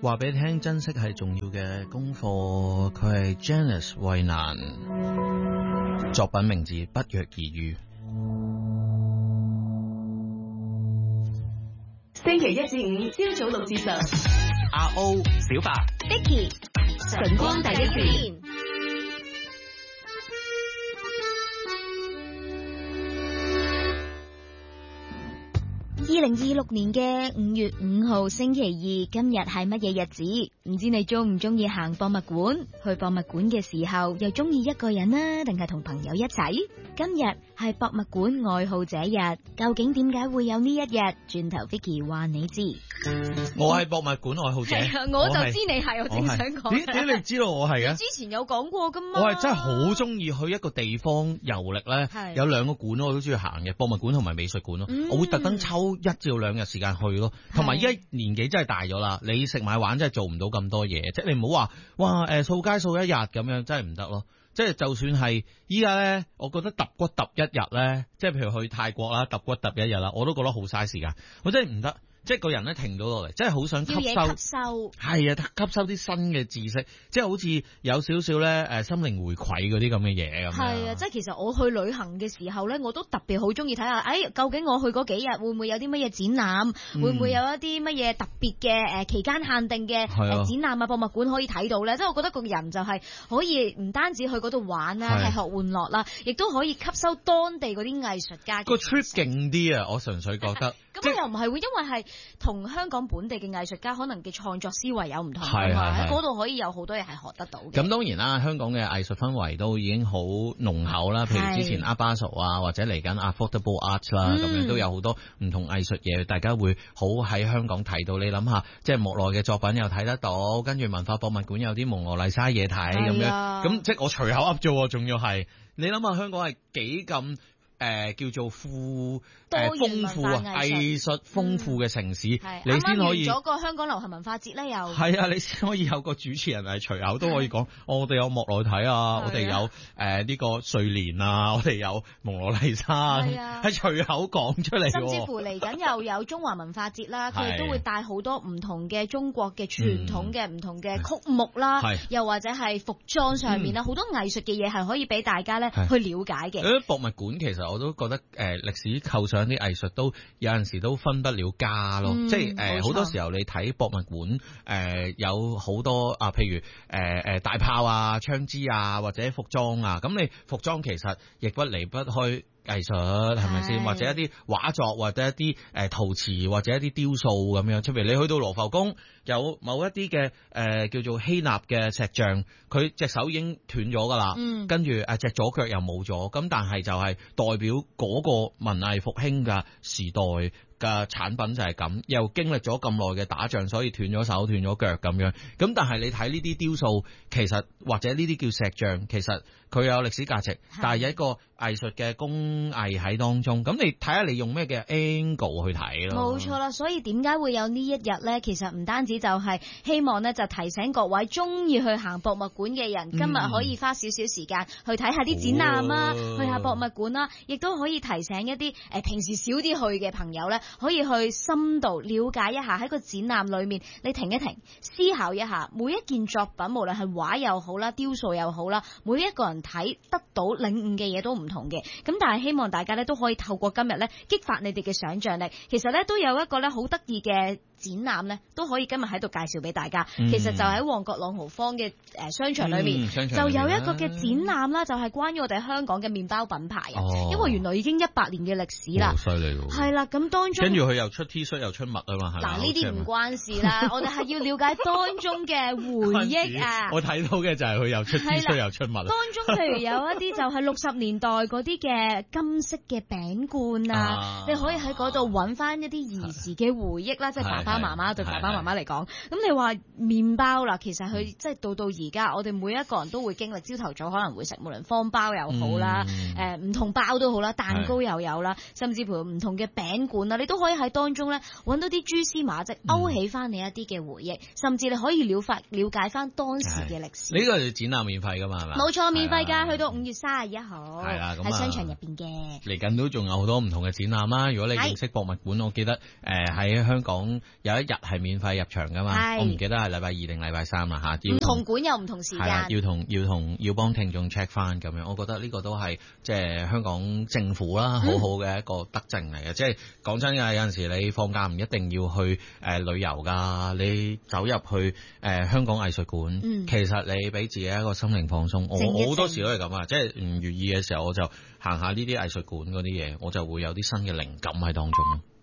話俾你聽，珍惜係重要嘅功課。佢係 Janice 衛蘭，作品名字不約而遇。 星期一至五朝早6至10， 阿 O、小白、 Vicky， 晨光第一線。 2026年嘅5月5號星期二，今日係乜嘢日子？唔知你中唔中意行博物館？去博物館嘅時候，又中意一個人啊，定係同朋友一齊？今日係博物館愛好者日，究竟點解會有呢一日？轉頭 Vicky 話你知。 我係博物館愛好者， 我就知你係，我正想講。 點你知道我係嘅？ 之前有講過噶嘛？ 我係真係好中意去一個地方遊歷咧，有兩個館我都中意行嘅，博物館同埋美術館咯。我會特登抽1至2日時間去咯。同埋依家年紀真係大咗啦，你食買玩真係做唔到咁多嘢，即係你唔好話哇掃街掃一日咁樣，真係唔得咯。即係就算係依家咧，我覺得揼骨揼一日咧，即係譬如去泰國啦，揼骨揼一日啦，我都覺得好嘥時間，我真係唔得。即係個人咧停到落嚟，真係好想吸收，係啊，吸收啲新嘅知識，即係好似有少少咧心靈回饋嗰啲咁嘅嘢咁。 係啊，即係其實我去旅行嘅時候咧，我都特別好中意睇下，究竟我去嗰幾日會唔會有啲乜嘢展覽，會唔會有一啲乜嘢特別嘅期間限定嘅展覽啊博物館可以睇到咧？即係我覺得個人就係可以唔單止去嗰度玩啦，係學玩樂啦，亦都可以吸收當地嗰啲藝術家。 個 trip 勁啲啊！我純粹覺得。 咁又唔係會，因為係同香港本地嘅藝術家可能嘅創作思維有唔同㗎嘛，喺嗰度可以有好多嘢係學得到嘅。 咁當然啦，香港嘅藝術氛圍都已經好濃厚啦，譬如之前阿巴索啊，或者嚟緊 Affordable Art 啦，咁樣都有好多唔同藝術嘢，大家會好喺香港睇到。你諗下，即係莫內嘅作品又睇得到，跟住文化博物館有啲蒙娜麗莎嘢睇咁樣，咁即係我隨口噏啫，仲要係你諗下香港係幾咁。叫做豐富啊，藝術豐富嘅城市，你先可以。 啱啱完咗個香港流行文化節咧，又係啊，你先可以有個主持人係隨口都可以講，我哋有莫內睇啊，我哋有呢個睡蓮啊，我哋有蒙娜麗莎，係隨口講出嚟。 甚至乎嚟緊又有中華文化節啦，佢哋都會帶好多唔同嘅中國嘅傳統嘅唔同嘅曲目啦，又或者係服裝上面啦，好多藝術嘅嘢係可以俾大家咧去了解嘅。 博物館其實我都覺得歷史構上啲藝術都有陣時都分不了家咯，即係好多時候你睇博物館有好多啊，譬如大炮啊、槍支啊或者服裝啊，咁你服裝其實亦不離不開藝術係咪先？或者一啲畫作，或者一啲陶瓷，或者一啲雕塑咁樣。譬如你去到羅浮宮，有某一啲嘅叫做希臘嘅石像，佢隻手已經斷咗噶啦，跟住隻左腳又冇咗，咁但係就係代表嗰個文藝復興嘅時代嘅產品就係咁，又經歷咗咁耐嘅打仗，所以斷咗手斷咗腳咁樣。咁但係你睇呢啲雕塑，其實或者呢啲叫石像，其實佢有歷史價值，但係有一個藝術嘅工藝喺當中。咁你睇下你用咩嘅 angle 去睇咯。冇錯啦，所以點解會有呢一日呢？其實唔單止就係希望呢，就提醒各位中意去行博物館嘅人，今日可以花少少時間去睇下啲展覽啦，去下博物館啦，亦都可以提醒一啲平時少啲去嘅朋友呢，可以去深度了解一下喺個展覽裏面，你停一停，思考一下每一件作品，無論係畫又好啦，雕塑又好啦，每一個人睇得到領悟嘅嘢都唔同嘅。咁但係希望大家咧都可以透過今日咧激發你哋嘅想像力。其實咧都有一個咧好得意嘅展覽咧，都可以今日喺度介紹俾大家。其實就喺旺角朗豪坊嘅商場裏面，就有一個嘅展覽啦，就係關於我哋香港嘅麵包品牌啊。因為原來已經100年嘅歷史啦， 犀利喎。 係啦，咁當中跟住佢又出 T 恤又出襪啊嘛，係咪？ 嗱呢啲唔關事啦，我哋係要了解當中嘅回憶啊。 我睇到嘅就係佢又出 T 恤又出襪。 當中譬如有一啲就係60年代嗰啲嘅金色嘅餅罐啊，你可以喺嗰度揾翻一啲兒時嘅回憶啦，即係爸爸媽媽對爸爸媽媽嚟講。咁你話麵包啦，其實佢即係到而家，我哋每一個人都會經歷，朝頭早可能會食，無論方包又好啦，唔同包都好啦，蛋糕又有啦，甚至乎唔同嘅餅罐啊，你都可以喺當中咧揾到啲蛛絲馬跡，勾起翻你一啲嘅回憶，甚至你可以了解翻當時嘅歷史。 呢個係展覽免費噶嘛，係咪？ 冇錯，免費㗎，去到5月31號， 係啦， 喺商場入邊嘅。 嚟緊都仲有好多唔同嘅展覽啦。如果你認識博物館，我記得喺香港有一日係免費入場噶嘛， 係我唔記得係禮拜二定禮拜三啦嚇。 唔同館有唔同時係啦， 間。 要幫聽眾 check 翻咁樣，我覺得呢個都係即係香港政府啦，好好嘅一個德政嚟嘅。即係講真㗎，有陣時你放假唔一定要去旅遊㗎，你走入去香港藝術館，其實你俾自己一個心靈放鬆。我好多時都係咁啊，即係唔如意嘅時候，我就行下呢啲藝術館嗰啲嘢，我就會有啲新嘅靈感喺當中咯。